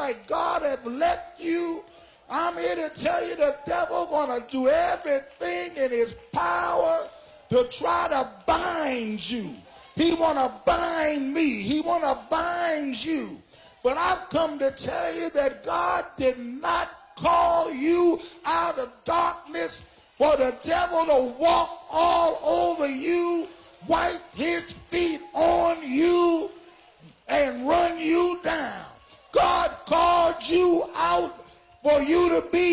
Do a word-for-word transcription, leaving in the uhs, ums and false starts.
like God has left you, I'm here to tell you the devil gonna do everything in his power to try to bind you. He wanna bind me. He wanna bind you. But I've come to tell you that God did not call you out of darkness for the devil to walk all over you, wipe his feet on you, and run you down. God called you out for you to be